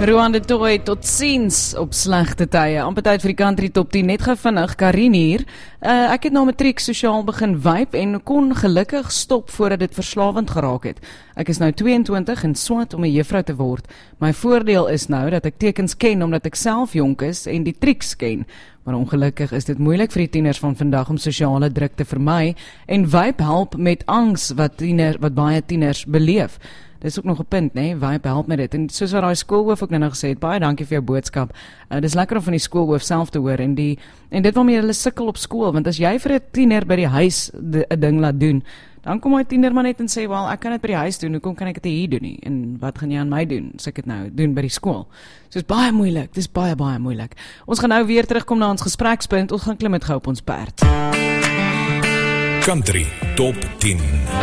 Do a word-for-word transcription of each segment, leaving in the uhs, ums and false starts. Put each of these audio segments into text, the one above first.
Roan de Tooi, tot ziens op slegte tye. Amper tyd vir die country top tien, net gou vinnig, Karin hier. Uh, ek het na matriek sosiaal begin vibe en kon gelukkig stop voordat dit verslawend geraak het. Ek is nou tweeëntwintig en swat om 'n juffrou te word. My voordeel is nou dat ek tekens ken omdat ek self jonk is en die triks ken. Maar ongelukkig is dit moeilik vir die tieners van vandag om sosiale druk te vermy en vibe help met angs wat tiener, wat baie tieners beleef. Dis ook nog 'n punt, né? Vibe help met dit. En soos wat daai skoolhoof ook nou gesê het, baie dankie vir jou boodskap. Uh, dis lekker om van die skoolhoof self te hoor en die en dit waarmee hulle sukkel op skool, want as jy vir 'n tiener by die huis 'n ding laat doen, dan kom hy tiener maar net en sê, "Wel, ek kan dit by die huis doen. Hoekom kan ek dit hier doen nie? En wat gaan jy aan my doen as ek dit nou doen by die skool?" So dis baie moeilik. Dis baie baie moeilik. Ons gaan nou weer terugkom na ons gesprekspunt. Ons gaan klim met gou op ons perd. Country Top tien.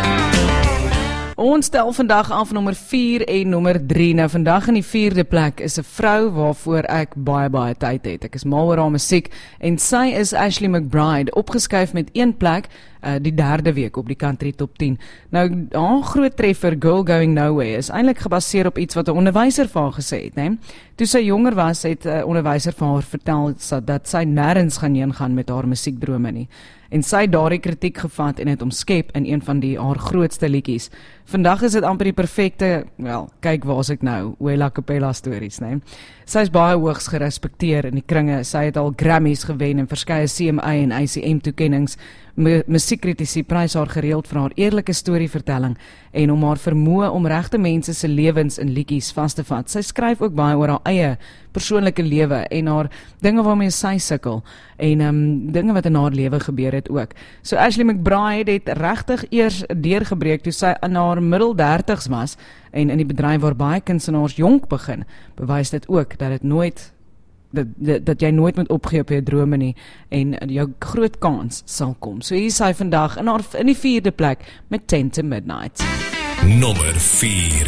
Ons stel vandag af nommer vier en nommer drie. Nou vandag in die vierde plek is 'n vrou waarvoor ek baie baie tyd het. Ek is mal oor haar musiek en sy is Ashley McBryde, opgeskuif met een plek uh, die derde week op die country top tien. Nou haar groot treffer Girl Going Nowhere is eintlik gebaseer op iets wat 'n onderwyser vir haar gesê het, né? Toe sy jonger was, het 'n uh, onderwyser vir haar vertel dat sy nêrens gaan heen gaan met haar musiekdrome nie. En sy het daardie kritiek gevat en het omskep in een van die haar grootste liedjies. Vandag is dit amper die perfekte, wel, kyk waar's ek nou, Wela Capella stories, né? Sy is baie hoogs gerespekteer in die kringe. Sy het al Grammys gewen en verskeie C M A en I C M toekennings. Musiekkritici prys haar gereeld vir haar eerlike storievertelling en om haar vermoë om regte mense se lewens in liedjies vas te vat. Sy skryf ook baie oor haar eie persoonlike lewe en haar dinge waarmee sy sukkel en um, dinge wat in haar lewe gebeur het ook. So Ashley McBryde het regtig eers deurgebreek toe sy in haar middel dertigs was en in die bedryf waar baie kunstenaars jonk begin, bewys dit ook dat dit nooit Dat, dat, dat jy nooit moet opgee op jou drome nie en jou groot kans sal kom. So hier is hy vandag in, haar, in die vierde plek met ten to midnight. Nommer vier.